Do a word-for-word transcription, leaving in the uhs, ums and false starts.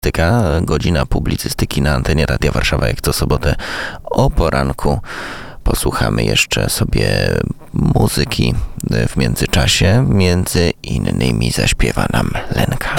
Publicystyka, godzina publicystyki na antenie Radia Warszawa, jak co sobotę o poranku. Posłuchamy jeszcze sobie muzyki w międzyczasie. Między innymi zaśpiewa nam Lenka.